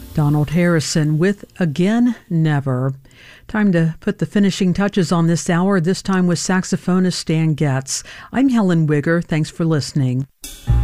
Donald Harrison with Again Never. Time to put the finishing touches on this hour, this time with saxophonist Stan Getz. I'm Helen Wigger. Thanks for listening.